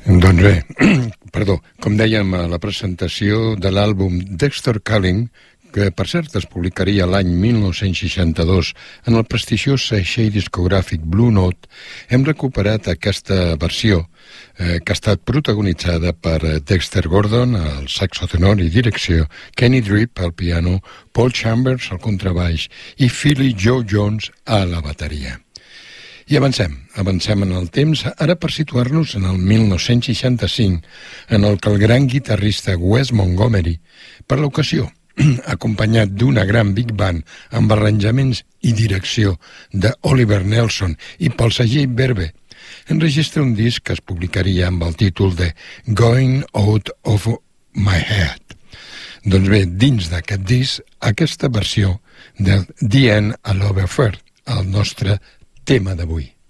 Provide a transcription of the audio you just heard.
Doncs bé, com dèiem a la presentació de l'àlbum Dexter Calling, que per cert es publicaria l'any 1962 en el prestigiós segell discogràfic Blue Note, hem recuperat aquesta versió que ha estat protagonitzada per Dexter Gordon al saxo tenor i direcció, Kenny Dripp al piano, Paul Chambers al contrabaix i Philly Joe Jones a la bateria. I avancem en el temps, ara per situar-nos en el 1965, en el que el gran guitarrista Wes Montgomery, per l'ocasió, acompanyat d'una gran big band amb arranjaments i direcció de Oliver Nelson i pel segell Verve, enregistra un disc que es publicaria amb el títol de Going Out of My Head. Doncs bé, dins d'aquest disc, aquesta versió de The End a Love Affair, el nostre tema d'avui.